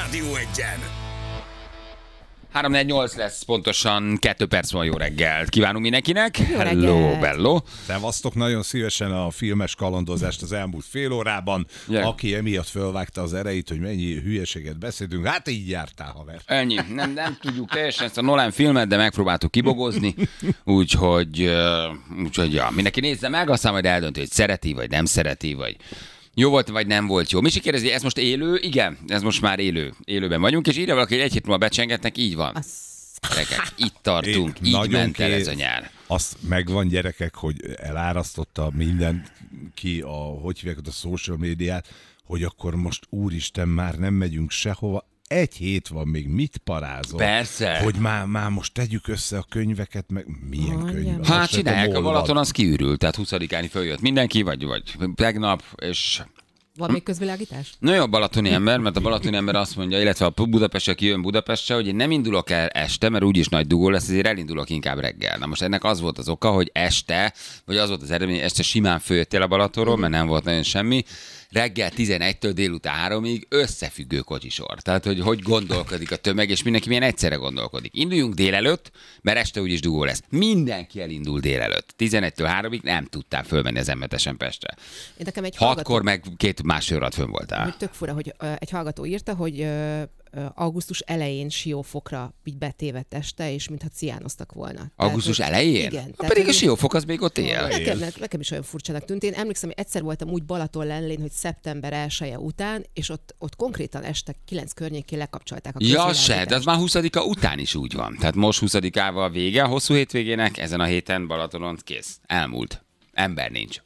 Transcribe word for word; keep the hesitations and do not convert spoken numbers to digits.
Rádió Egyen. három negyvennyolc lesz, pontosan kettő perc van, jó reggelt. Kívánunk mindenkinek. Jó Hello, reggelt. bello. Szevasztok, nagyon szívesen a filmes kalandozást az elmúlt fél órában. Gyere. Aki emiatt fölvágta az erejét, hogy mennyi hülyeséget beszélünk, hát így jártál, haver. Ennyi. Nem, nem tudjuk teljesen ezt a Nolan filmet, de megpróbáltuk kibogozni. Úgyhogy, uh, úgyhogy ja, mindenki nézze meg, aztán majd eldönti, hogy szereti, vagy nem szereti, vagy jó volt, vagy nem volt jó. Misi kérdezi, ez most élő? Igen, ez most már élő. Élőben vagyunk, és írja valaki, hogy egy hét múlva becsengetnek, így van. Gyerekek, itt tartunk, Én így nagyon ment el ké- ez a nyár. Azt megvan, gyerekek, hogy elárasztotta mindenki a, hogy hívják ott a social médiát, hogy akkor most úristen, már nem megyünk sehova. Egy hét van még, mit parázol? Persze. Hogy már, már most tegyük össze a könyveket, meg milyen Mondjam. könyv? Hát Most csinálják, a hol van? Balaton az kiürült, tehát huszadikán följött mindenki, vagy, vagy tegnap, és Van még közvilágítás? na jó, a balatoni ember, mert a balatoni ember azt mondja, illetve a Budapest, aki jön Budapestre, hogy én nem indulok el este, mert úgyis nagy dugó lesz, ezért elindulok inkább reggel. Na most ennek az volt az oka, hogy este, vagy az volt az eredmény, este simán följöttél a Balatonról, mert nem volt nagyon semmi, reggel tizenegytől délután háromig összefüggő kocsisor. Tehát, hogy hogy gondolkodik a tömeg, és mindenki milyen egyszerre gondolkodik. Induljunk délelőtt, mert este úgyis dugó lesz. Mindenki elindul délelőtt. tizenegytől háromig nem tudtál fölmenni az em hetesen Pestre. Én nekem egy hallgató, Hatkor meg két másfél órát fönn voltál. hogy tök fura, hogy ö, egy hallgató írta, hogy ö, ö, augusztus elején Siófokra így betévedt este, és mintha ciánoztak volna. Augusztus Tehát, elején? Igen. Ha tehát, pedig a hogy- Siófok az még ott él. Nekem, nekem is olyan furcsának tűnt. Én emlékszem, hogy egyszer voltam úgy Balaton lellén, hogy szeptember elseje után, és ott, ott konkrétan este kilenc környékén lekapcsolták a Ja, se, közvilágítást. de az már huszadika után is úgy van. Tehát most huszadikával vége a hosszú hétvégének, ezen a héten Balatonon kész. Elmúlt. Ember nincs.